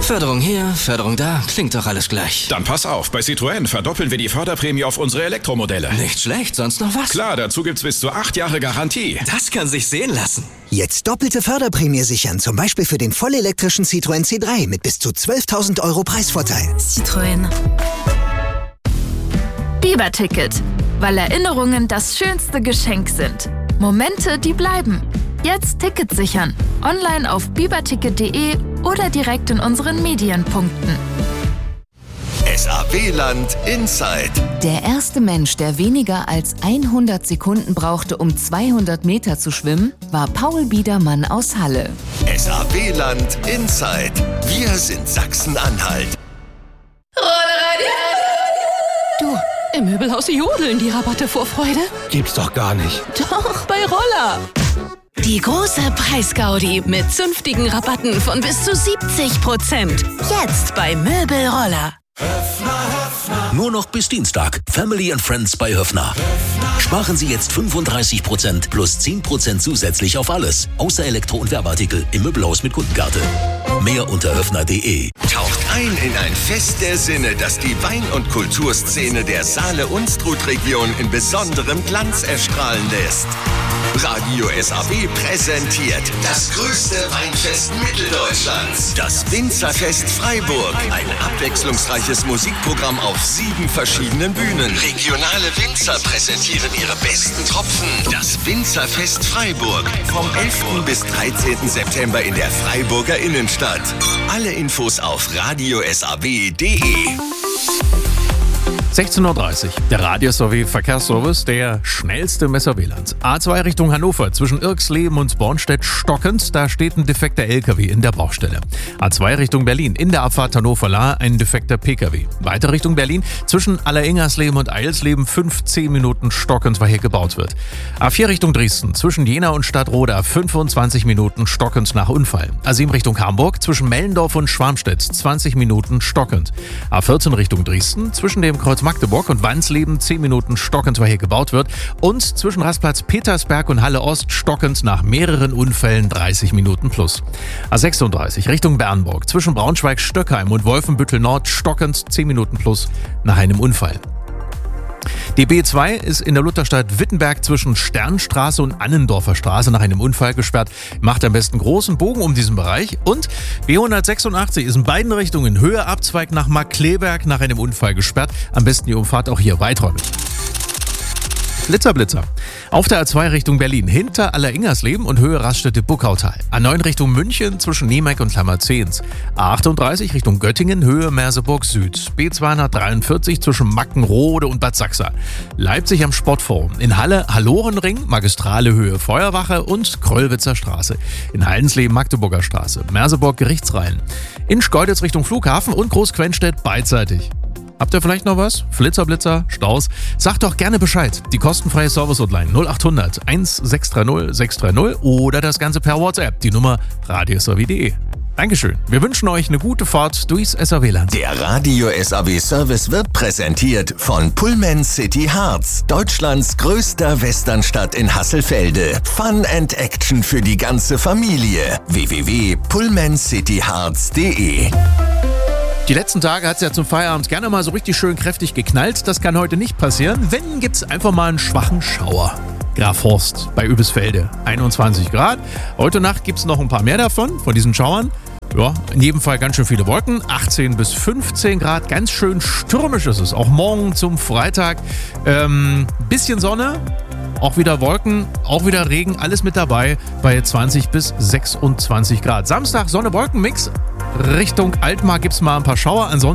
Förderung hier, Förderung da, klingt doch alles gleich. Dann pass auf, bei Citroën verdoppeln wir die Förderprämie auf unsere Elektromodelle. Nicht schlecht, sonst noch was? Klar, dazu gibt's bis zu 8 Jahre Garantie. Das kann sich sehen lassen. Jetzt doppelte Förderprämie sichern, zum Beispiel für den vollelektrischen Citroën C3 mit bis zu 12.000 € Preisvorteil. Citroën. Biber-Ticket, weil Erinnerungen das schönste Geschenk sind. Momente, die bleiben. Jetzt Ticket sichern. Online auf biberticket.de oder direkt in unseren Medienpunkten. SAW-Land Inside. Der erste Mensch, der weniger als 100 Sekunden brauchte, um 200 Meter zu schwimmen, war Paul Biedermann aus Halle. SAW-Land Inside. Wir sind Sachsen-Anhalt. Du, im Möbelhaus jodeln die Rabatte vor Freude. Gibt's doch gar nicht. Doch, bei Roller. Die große Preisgaudi mit zünftigen Rabatten von bis zu 70%. Jetzt bei Möbelroller. Nur noch bis Dienstag. Family and Friends bei Höffner. Sparen Sie jetzt 35% plus 10% zusätzlich auf alles. Außer Elektro- und Werbeartikel im Möbelhaus mit Kundenkarte. Mehr unter höffner.de. Taucht ein in ein Fest der Sinne, das die Wein- und Kulturszene der Saale-Unstrut-Region in besonderem Glanz erstrahlen lässt. Radio SAW präsentiert das größte Weinfest Mitteldeutschlands. Das Winzerfest Freiburg. Ein abwechslungsreiches Musikprogramm auf 7 verschiedenen Bühnen. Regionale Winzer präsentieren ihre besten Tropfen. Das Winzerfest Freiburg. Vom 11. bis 13. September in der Freiburger Innenstadt. Alle Infos auf radiosaw.de. 16:30 Uhr. Der Radio SAW Verkehrsservice, der schnellste Messer WLANs. A2 Richtung Hannover, zwischen Irksleben und Bornstedt-Stockens, da steht ein defekter LKW in der Baustelle. A2 Richtung Berlin, in der Abfahrt Hannover-Lahr ein defekter PKW. Weiter Richtung Berlin, zwischen Alleringersleben und Eilsleben 15 Minuten Stockens, weil hier gebaut wird. A4 Richtung Dresden, zwischen Jena und Stadtroda 25 Minuten Stockens nach Unfall. A7 Richtung Hamburg, zwischen Mellendorf und Schwarmstedt 20 Minuten stockend. A14 Richtung Dresden, zwischen dem Kreuz Magdeburg und Wansleben 10 Minuten stockend, weil hier gebaut wird. Und zwischen Rastplatz Petersberg und Halle Ost stockend nach mehreren Unfällen 30 Minuten plus. A36 Richtung Bernburg, zwischen Braunschweig-Stöckheim und Wolfenbüttel Nord stockend 10 Minuten plus nach einem Unfall. Die B2 ist in der Lutherstadt Wittenberg zwischen Sternstraße und Annendorfer Straße nach einem Unfall gesperrt. Macht am besten großen Bogen um diesen Bereich. Und B186 ist in beiden Richtungen Höhe Abzweig nach Markkleeberg nach einem Unfall gesperrt. Am besten die Umfahrt auch hier weiträumig. Blitzer. Auf der A2 Richtung Berlin, hinter Alleringersleben und Höhe Raststätte-Buckautal. A9 Richtung München zwischen Niemeck und Klammerzehns. A38 Richtung Göttingen, Höhe Merseburg Süd. B243 zwischen Mackenrode und Bad Sachsa. Leipzig am Sportforum. In Halle Hallorenring, Magistrale Höhe Feuerwache und Kröllwitzer Straße. In Haldensleben Magdeburger Straße. Merseburg Gerichtsreihen. In Schkeuditz Richtung Flughafen und Großquenstedt beidseitig. Habt ihr vielleicht noch was? Blitzer, Staus? Sagt doch gerne Bescheid. Die kostenfreie Service-Hotline 0800 1630 630 oder das Ganze per WhatsApp. Die Nummer radiosaw.de. Dankeschön. Wir wünschen euch eine gute Fahrt durchs SAW-Land. Der Radio SAW Service wird präsentiert von Pullman City Hearts, Deutschlands größter Westernstadt in Hasselfelde. Fun and Action für die ganze Familie. www.pullmancityhearts.de. Die letzten Tage hat es ja zum Feierabend gerne mal so richtig schön kräftig geknallt. Das kann heute nicht passieren. Wenn, gibt's einfach mal einen schwachen Schauer. Grafhorst bei Übisfelde, 21 Grad. Heute Nacht gibt's noch ein paar mehr von diesen Schauern. Ja, in jedem Fall ganz schön viele Wolken. 18 bis 15 Grad, ganz schön stürmisch ist es. Auch morgen zum Freitag. Bisschen Sonne. Auch wieder Wolken, auch wieder Regen, alles mit dabei bei 20 bis 26 Grad. Samstag Sonne-Wolken-Mix. Richtung Altmark gibt es mal ein paar Schauer. Ansonsten